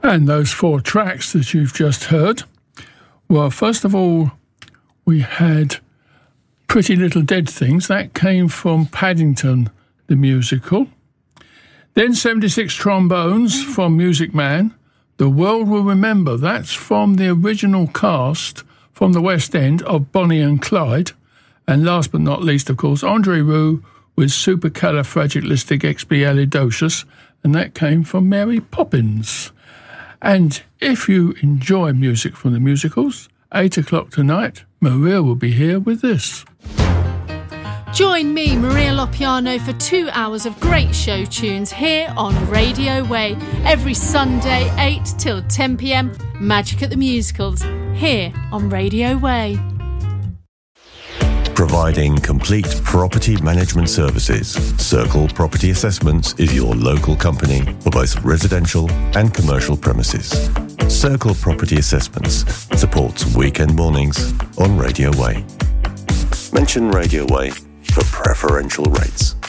And those 4 tracks that you've just heard, well, first of all, we had Pretty Little Dead Things. That came from Paddington, the musical. Then 76 Trombones from Music Man. The World Will Remember. That's from the original cast from the West End of Bonnie and Clyde. And last but not least, of course, Andre Roux with Supercalifragilisticexpialidocious, and that came from Mary Poppins. And if you enjoy music from the musicals, 8 o'clock tonight, Maria will be here with this. Join me, Maria Lopiano, for 2 hours of great show tunes here on Radio Way. Every Sunday, 8 till 10 p.m, Magic at the Musicals, here on Radio Way. Providing complete property management services, Circle Property Assessments is your local company for both residential and commercial premises. Circle Property Assessments supports weekend mornings on Radio Way. Mention Radio Way for preferential rates.